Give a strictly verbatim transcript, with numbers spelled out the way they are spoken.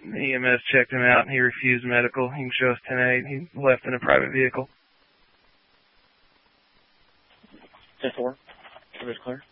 E M S checked him out and he refused medical. He can show us ten eight. He left in a private vehicle. ten four. Everybody's clear.